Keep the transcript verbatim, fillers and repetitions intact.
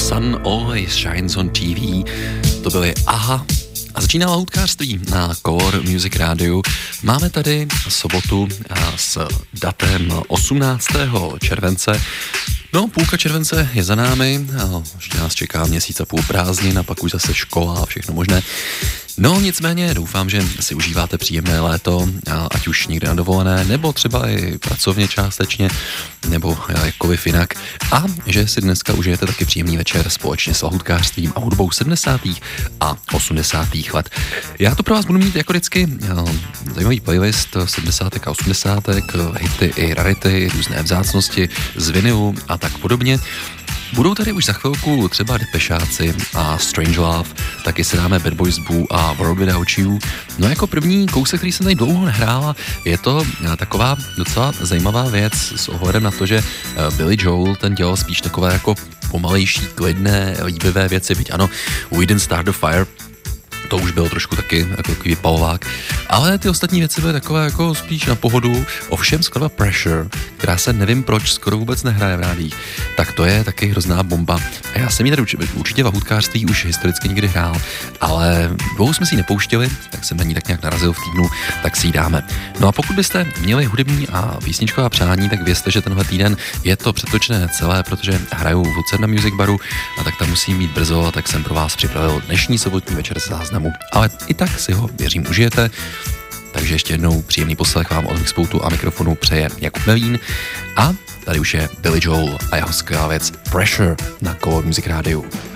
Sun Always Shines on T V. To byly Aha. A začíná lahoutkářství na Color Music Radio. Máme tady sobotu s datem osmnáctého července. No, půlka července je za námi, ještě nás čeká měsíc a půl prázdnin a pak už zase škola a všechno možné. No, nicméně doufám, že si užíváte příjemné léto, ať už někde na dovolené, nebo třeba i pracovně částečně, nebo jakkoliv jinak. A že si dneska užijete taky příjemný večer společně s lahůdkářstvím a hudbou sedmdesátých a osmdesátých let. Já to pro vás budu mít jako vždycky zajímavý playlist sedmdesátek a osmdesátek, hity i rarity, různé vzácnosti z vinilu a tak podobně. Budou tady už za chvilku třeba Depešáci a Strange Love, taky si dáme Bad Boys Boo a World Without You. No jako první kousek, který jsem tady dlouho nehrál, je to taková docela zajímavá věc s ohledem na to, že Billy Joel ten dělal spíš takové jako pomalejší, klidné, líbivé věci, byť ano, We Didn't Start the Fire, to už bylo trošku taky jako takový vypalovák, ale ty ostatní věci byly takové jako spíš na pohodu. Ovšem skladba Pressure, která se nevím proč skoro vůbec nehraje v rádích, tak to je taky hrozná bomba. A já jsem ji tady určitě v lahůdkářství už historicky někdy hrál, ale dlouho jsme si ji nepouštěli, tak jsem na ní tak nějak narazil v týdnu, tak si ji dáme. No a pokud byste měli hudební a písničková přání, tak vězte, že tenhle týden je to přetočené celé, protože hraju v Lucerna Music Baru a tak tam musím mít brzo, tak jsem pro vás připravil dnešní sobotní večer se záznam. Ale i tak si ho, věřím, užijete. Takže ještě jednou příjemný poslech vám od Mixpoutu a mikrofonu přeje Jakub Melín. A tady už je Billy Joel a jeho skvělá věc Pressure na Color Music Radio.